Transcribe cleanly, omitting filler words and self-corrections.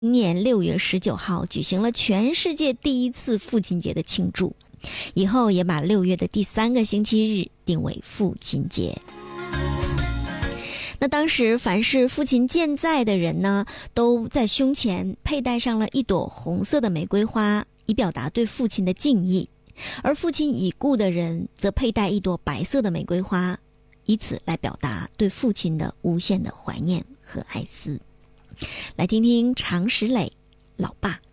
今年6月19号举行了全世界第一次父亲节的庆祝，以后也把6月的第3个星期日定为父亲节。那当时凡是父亲健在的人呢，都在胸前佩戴上了一朵红色的玫瑰花，以表达对父亲的敬意；而父亲已故的人则佩戴一朵白色的玫瑰花，以此来表达对父亲的无限的怀念和爱思。来听听常石磊老爸。